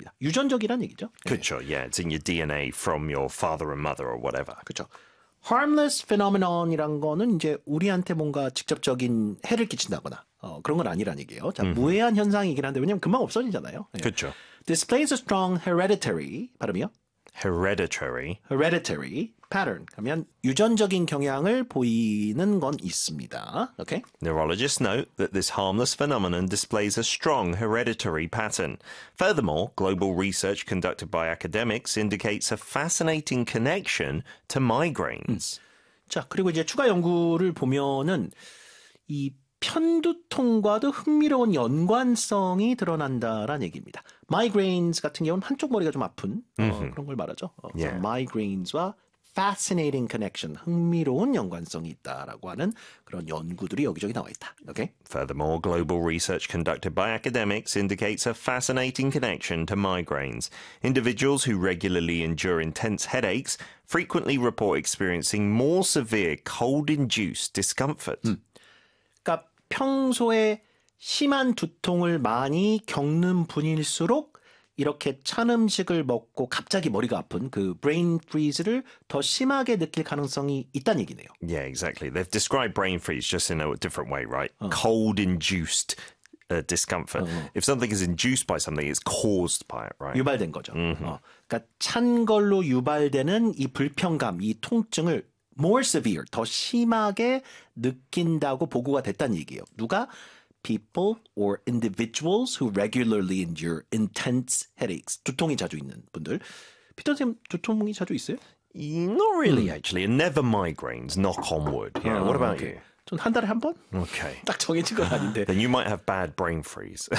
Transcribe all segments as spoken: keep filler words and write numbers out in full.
얘기입니다. 유전적이란 얘기죠. 그렇죠. Yeah, it's in your D N A from your father and mother or whatever. 그렇죠. harmless phenomenon이란 거는 이제 우리한테 뭔가 직접적인 해를 끼친다거나 어, 그런 건 아니란 얘기예요. 자, 음흠. 무해한 현상이긴 한데 왜냐면 금방 없어지잖아요. 예. 그렇죠. displays a strong hereditary 발음이요? Hereditary. Hereditary pattern. 그러면 유전적인 경향을 보이는 건 있습니다. Okay? Neurologists note that this harmless phenomenon displays a strong hereditary pattern. Furthermore, global research conducted by academics indicates a fascinating connection to migraines. 음. 자, 그리고 이제 추가 연구를 보면은 이 편두통과도 흥미로운 연관성이 드러난다라는 얘기입니다. migraines 같은 경우는 한쪽 머리가 좀 아픈 어, 그런 걸 말하죠. 어, yeah. migraines와 fascinating connection, 흥미로운 연관성이 있다라고 하는 그런 연구들이 여기저기 나와 있다. Okay? Furthermore, global research conducted by academics indicates a fascinating connection to migraines. Individuals who regularly endure intense headaches frequently report experiencing more severe cold-induced discomfort. 음. 그러니까 평소에 심한 두통을 많이 겪는 분일수록 이렇게 찬 음식을 먹고 갑자기 머리가 아픈 그 brain freeze를 더 심하게 느낄 가능성이 있다는 얘기네요. Yeah, exactly. They've described brain freeze just in a different way, right? 어. Cold-induced uh, discomfort. 어. If something is induced by something, it's caused by it, right? 유발된 거죠. 어. 그러니까 찬 걸로 유발되는 이 불편감, 이 통증을 more severe, 더 심하게 느낀다고 보고가 됐다는 얘기예요. 누가? People or individuals who regularly endure intense headaches. 두통이 자주 있는 분들. 피터 쌤 두통이 자주 있어요? Not really, actually. And never migraines, knock on wood. Yeah, 어, what about okay. you? 전 한 달에 한 번? Okay. 딱 정해진 건 아닌데. Then you might have bad brain freeze.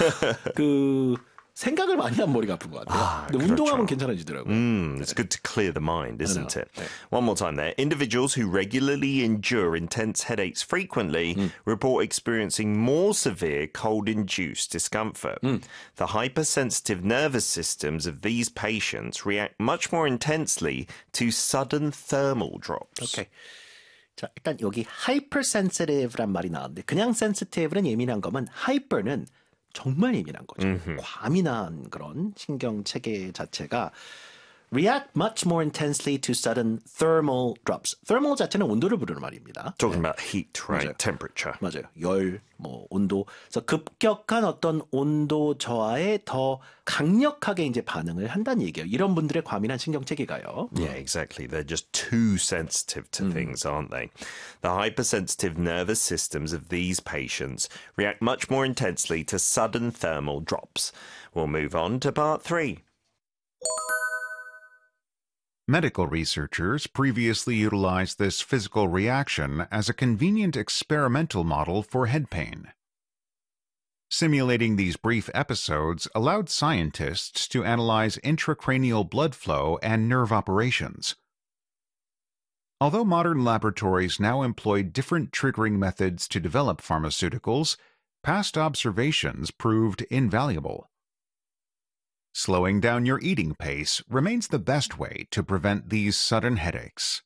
그 생각을 많이 하면 머리가 아픈 것 같아요. 아, 근데 그렇죠. 운동하면 괜찮아지더라고요. Mm, it's good to clear the mind, isn't it? 네. One more time there. Individuals who regularly endure intense headaches frequently 음. report experiencing more severe cold-induced discomfort. 음. The hypersensitive nervous systems of these patients react much more intensely to sudden thermal drops. 오케이. 자, 일단 여기 hypersensitive란 말이 나왔는데 그냥 sensitive는 예민한 거면 hyper는 정말 예민한 거죠. 음흠. 과민한 그런 신경 체계 자체가 react much more intensely to sudden thermal drops. thermal 자체는 온도를 부르는 말입니다. Talking about heat, right? 맞아요. Temperature. 맞아요. 열, 뭐 온도. 그래서 급격한 어떤 온도 저하에 더 강력하게 이제 반응을 한다는 얘기예요. 이런 분들의 과민한 신경 체계가요. Yeah, exactly. They're just too sensitive to mm. things, aren't they? The hypersensitive nervous systems of these patients react much more intensely to sudden thermal drops. We'll move on to part three. Medical researchers previously utilized this physical reaction as a convenient experimental model for head pain. Simulating these brief episodes allowed scientists to analyze intracranial blood flow and nerve operations. Although modern laboratories now employ different triggering methods to develop pharmaceuticals, past observations proved invaluable. Slowing down your eating pace remains the best way to prevent these sudden headaches.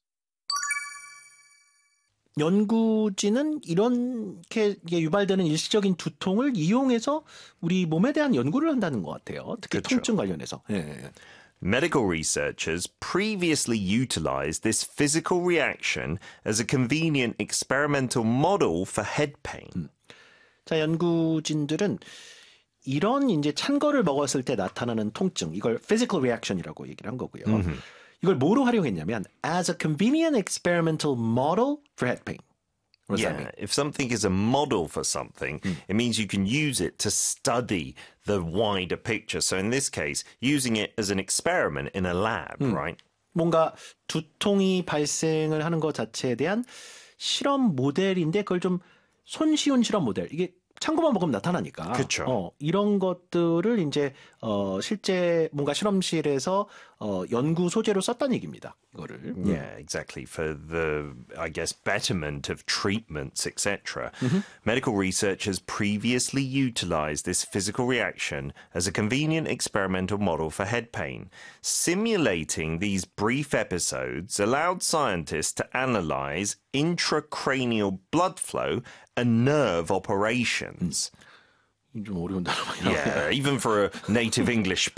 연구진은 이렇게 유발되는 일시적인 두통을 이용해서 우리 몸에 대한 연구를 한다는 것 같아요. 특히 그렇죠. 통증 관련해서. 예. Medical researchers previously utilized this physical reaction as a convenient experimental model for head pain. 음. 자, 연구진들은 이런 이제 찬 거를 먹었을 때 나타나는 통증, 이걸 physical reaction이라고 얘기를 한 거고요. Mm-hmm. 이걸 뭐로 활용했냐면 as a convenient experimental model for head pain. What does yeah, that mean? if something is a model for something, mm. it means you can use it to study the wider picture. So in this case, using it as an experiment in a lab, mm. right? 뭔가 두통이 발생을 하는 것 자체에 대한 실험 모델인데 그걸 좀 손쉬운 실험 모델. 이게 찬 것만 먹으면 나타나니까. 그렇죠. 어, 이런 것들을 이제 어, 실제 뭔가 실험실에서 어, 연구 소재로 썼다는 얘기입니다. 이거를. Yeah, exactly. For the, I guess, betterment of treatments, et cetera. Mm-hmm. Medical researchers previously utilized this physical reaction as a convenient experimental model for head pain. Simulating these brief episodes allowed scientists to analyze intracranial blood flow and nerve operations. 좀 어려운 단어 많이 Yeah, even for a native English